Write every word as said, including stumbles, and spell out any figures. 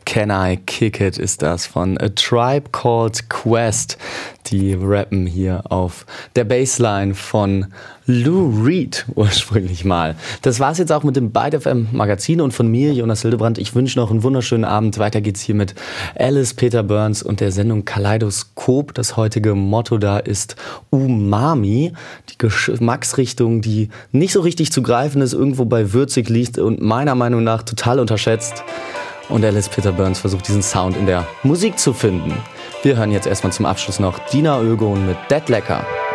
Can I Kick It ist das von A Tribe Called Quest. Die rappen hier auf der Bassline von Lou Reed ursprünglich mal. Das war's jetzt auch mit dem Byte F M Magazin und von mir, Jonas Hildebrand. Ich wünsche noch einen wunderschönen Abend. Weiter geht's hier mit Alice Peter Burns und der Sendung Kaleidoskop. Das heutige Motto da ist Umami. Die Geschmacksrichtung, die nicht so richtig zu greifen ist, irgendwo bei würzig liegt und meiner Meinung nach total unterschätzt. Und Alice Peter Burns versucht diesen Sound in der Musik zu finden. Wir hören jetzt erstmal zum Abschluss noch Dina Ögon mit Dead Lecker.